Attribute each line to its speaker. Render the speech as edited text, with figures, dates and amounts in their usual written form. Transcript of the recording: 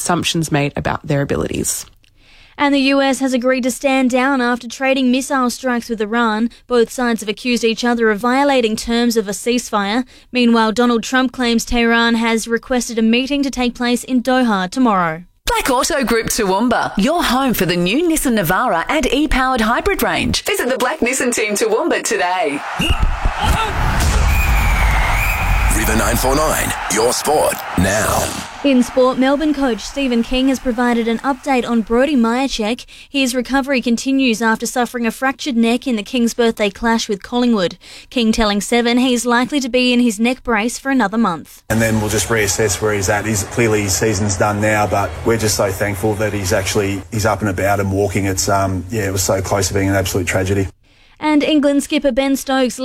Speaker 1: assumptions made about their abilities.
Speaker 2: And the US has agreed to stand down after trading missile strikes with Iran. Both sides have accused each other of violating terms of a ceasefire. Meanwhile, Donald Trump claims Tehran has requested a meeting to take place in Doha tomorrow.
Speaker 3: Black Auto Group Toowoomba, your home for the new Nissan Navara and e-powered hybrid range. Visit the Black Nissan team Toowoomba today.
Speaker 4: River 949, your sport now.
Speaker 2: In sport, Melbourne coach Stephen King has provided an update on Brodie Majacek. His recovery continues after suffering a fractured neck in the King's birthday clash with Collingwood. King telling Seven he's likely to be in his neck brace for another month.
Speaker 5: And then we'll just reassess where he's at. Clearly his season's done now, but we're just so thankful that he's up and about and walking. It was so close to being an absolute tragedy.
Speaker 2: And England skipper Ben Stokes